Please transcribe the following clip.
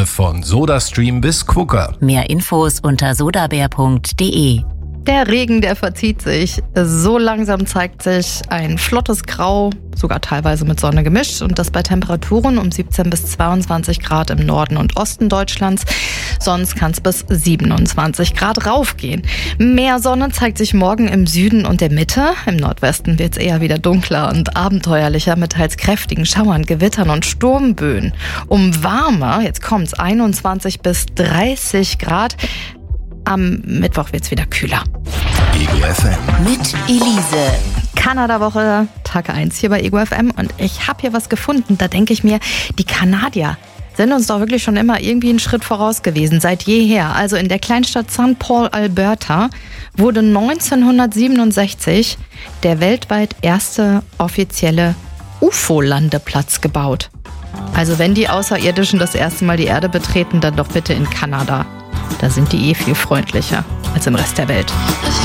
von SodaStream bis Quokka. Mehr Infos unter sodabär.de. Der Regen, der verzieht sich. So langsam zeigt sich ein flottes Grau, sogar teilweise mit Sonne gemischt. Und das bei Temperaturen um 17 bis 22 Grad im Norden und Osten Deutschlands. Sonst kann es bis 27 Grad raufgehen. Mehr Sonne zeigt sich morgen im Süden und der Mitte. Im Nordwesten wird es eher wieder dunkler und abenteuerlicher mit teils kräftigen Schauern, Gewittern und Sturmböen. Um warmer, jetzt kommt's, 21 bis 30 Grad. Am Mittwoch wird's wieder kühler. Ego FM. Mit Elise. Kanada-Woche, Tag 1 hier bei Ego FM. Und ich habe hier was gefunden. Da denke ich mir, die Kanadier sind uns doch wirklich schon immer irgendwie einen Schritt voraus gewesen, seit jeher. Also in der Kleinstadt St. Paul, Alberta, wurde 1967 der weltweit erste offizielle UFO-Landeplatz gebaut. Also wenn die Außerirdischen das erste Mal die Erde betreten, dann doch bitte in Kanada. Da sind die viel freundlicher als im Rest der Welt.